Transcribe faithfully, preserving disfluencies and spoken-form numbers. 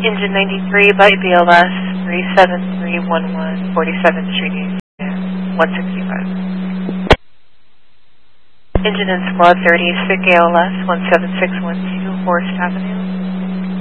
Engine ninety-three by B L S three seven three one one, forty-seventh Street, one sixty-five. Engine in Squad thirty, S I C A L S one seven six one two, Forest Avenue.